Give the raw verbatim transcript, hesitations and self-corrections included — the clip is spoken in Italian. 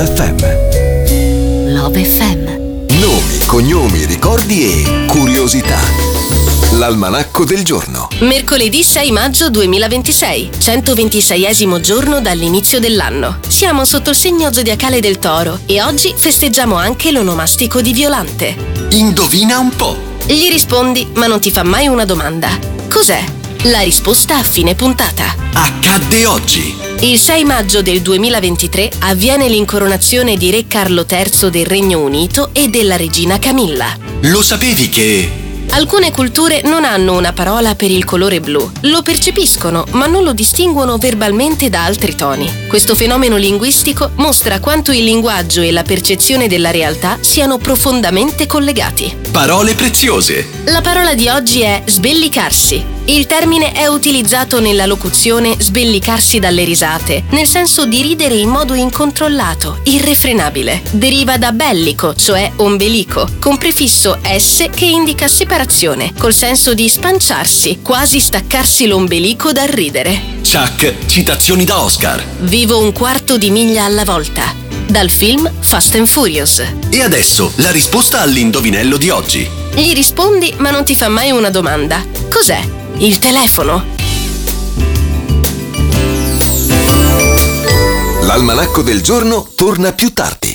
F M. Love F M. Nomi, cognomi, ricordi e curiosità. L'almanacco del giorno. Mercoledì sei maggio duemilaventisei, centoventiseiesimo giorno dall'inizio dell'anno. Siamo sotto il segno zodiacale del Toro e oggi festeggiamo anche l'onomastico di Violante. Indovina un po'. Gli rispondi, ma non ti fa mai una domanda. Cos'è? La risposta a fine puntata. Accadde oggi. Il sei maggio del duemilaventitré avviene l'incoronazione di Re Carlo terzo del Regno Unito e della regina Camilla. Lo sapevi che... Alcune culture non hanno una parola per il colore blu. Lo percepiscono, ma non lo distinguono verbalmente da altri toni. Questo fenomeno linguistico mostra quanto il linguaggio e la percezione della realtà siano profondamente collegati. Parole preziose. La parola di oggi è sbellicarsi. Il termine è utilizzato nella locuzione sbellicarsi dalle risate, nel senso di ridere in modo incontrollato, irrefrenabile. Deriva da bellico, cioè ombelico, con prefisso S che indica separazione, col senso di spanciarsi, quasi staccarsi l'ombelico dal ridere. Chuck, citazioni da Oscar. Vivo un quarto di miglia alla volta. Dal film Fast and Furious. E adesso la risposta all'indovinello di oggi. Gli rispondi, ma non ti fa mai una domanda. Cos'è? Il telefono? L'almanacco del giorno torna più tardi.